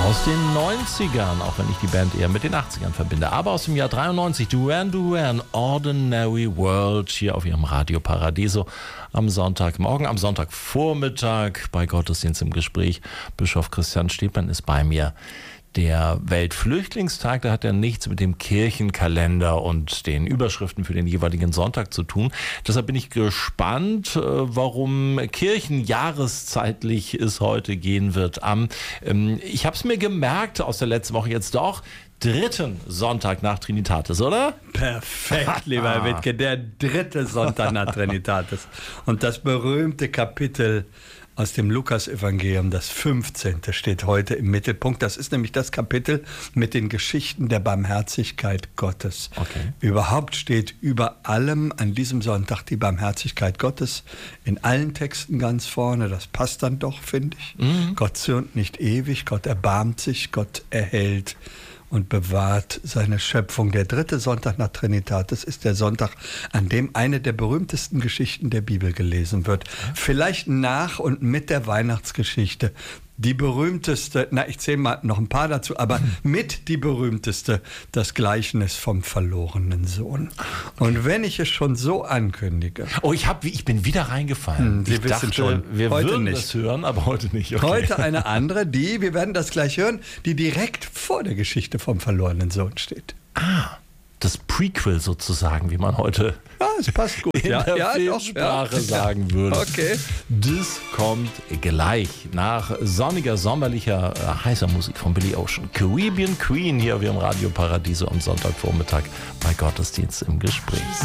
Aus den 90ern, auch wenn ich die Band eher mit den 80ern verbinde. Aber aus dem Jahr 93, Duran Duran, Ordinary World, hier auf ihrem Radio Paradiso am Sonntagmorgen, am Sonntagvormittag bei Gottesdienst im Gespräch. Bischof Christian Stephan ist bei mir. Der Weltflüchtlingstag, der hat ja nichts mit dem Kirchenkalender und den Überschriften für den jeweiligen Sonntag zu tun. Deshalb bin ich gespannt, warum kirchenjahreszeitlich es heute gehen wird. Ich habe es mir gemerkt aus der letzten Woche jetzt doch, dritten Sonntag nach Trinitatis, oder? Perfekt, lieber Herr Wittke, der dritte Sonntag nach Trinitatis. Und das berühmte Kapitel aus dem Lukas-Evangelium, das 15. steht heute im Mittelpunkt. Das ist nämlich das Kapitel mit den Geschichten der Barmherzigkeit Gottes. Okay. Überhaupt steht über allem an diesem Sonntag die Barmherzigkeit Gottes in allen Texten ganz vorne. Das passt dann doch, finde ich. Gott zürnt nicht ewig, Gott erbarmt sich, Gott erhält und bewahrt seine Schöpfung. Der dritte Sonntag nach Trinitatis ist der Sonntag, an dem eine der berühmtesten Geschichten der Bibel gelesen wird. Vielleicht nach und mit der Weihnachtsgeschichte. Die berühmteste, ich zähle mal noch ein paar dazu, aber mit die berühmteste, das Gleichnis vom verlorenen Sohn. Und wenn ich es schon so ankündige. Oh, ich bin wieder reingefallen. Sie wissen schon, wir heute würden nicht. das hören, aber heute nicht. Okay. Heute eine andere, wir werden das gleich hören, die direkt vor der Geschichte vom verlorenen Sohn steht. Das Prequel sozusagen, wie man heute Es passt gut. in der Filmsprache sagen würde. Okay. Das kommt gleich nach sonniger, sommerlicher, heißer Musik von Billy Ocean. Caribbean Queen hier auf ihrem Radio Paradiso am Sonntagvormittag bei Gottesdienst im Gespräch.